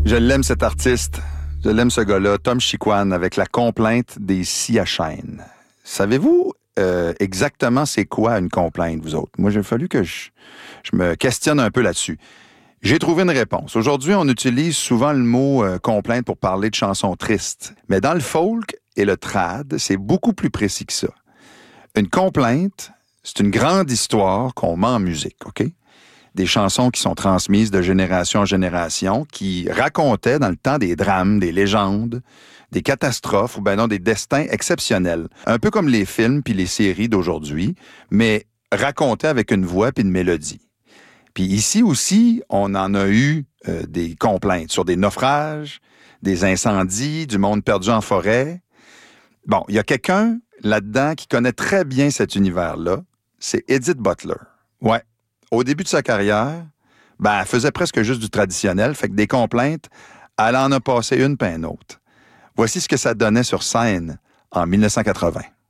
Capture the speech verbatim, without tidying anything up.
Je l'aime, cet artiste. Je l'aime, ce gars-là, Tom Chiquan, avec la complainte des scies à chaîne. Savez-vous euh, exactement c'est quoi une complainte, vous autres? Moi, il a fallu que je, je me questionne un peu là-dessus. J'ai trouvé une réponse. Aujourd'hui, on utilise souvent le mot euh, complainte pour parler de chansons tristes. Mais dans le folk et le trad, c'est beaucoup plus précis que ça. Une complainte, c'est une grande histoire qu'on met en musique, OK? Des chansons qui sont transmises de génération en génération, qui racontaient dans le temps des drames, des légendes, des catastrophes ou ben non, des destins exceptionnels. Un peu comme les films puis les séries d'aujourd'hui, mais racontés avec une voix puis une mélodie. Puis ici aussi, on en a eu euh, des complaintes sur des naufrages, des incendies, du monde perdu en forêt. Bon, il y a quelqu'un là-dedans qui connaît très bien cet univers-là, c'est Edith Butler. Ouais. Au début de sa carrière, ben, elle faisait presque juste du traditionnel, fait que des complaintes, elle en a passé une puis une autre. Voici ce que ça donnait sur scène en mille neuf cent quatre-vingts.